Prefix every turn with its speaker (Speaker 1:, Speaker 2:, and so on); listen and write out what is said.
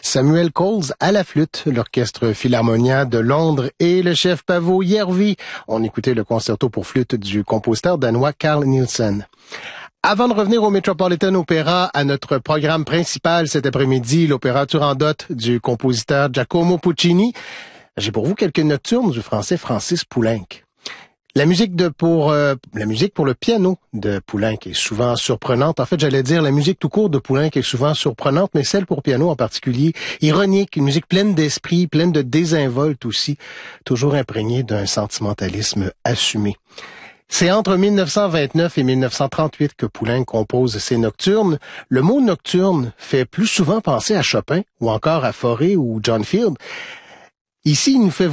Speaker 1: Samuel Coles à la flûte, l'Orchestre Philharmonien de Londres et le chef Paavo Järvi. On écoutait le concerto pour flûte du compositeur danois Carl Nielsen. Avant de revenir au Metropolitan Opera, à notre programme principal cet après-midi, l'opéra Turandot du compositeur Giacomo Puccini, j'ai pour vous quelques nocturnes du français Francis Poulenc. La musique pour le piano de Poulenc est souvent surprenante. En fait, j'allais dire la musique tout court de Poulenc est souvent surprenante, mais celle pour piano en particulier, ironique, une musique pleine d'esprit, pleine de désinvolte aussi, toujours imprégnée d'un sentimentalisme assumé. C'est entre 1929 et 1938 que Poulenc compose ses nocturnes. Le mot nocturne fait plus souvent penser à Chopin ou encore à Fauré ou John Field. Ici, il nous fait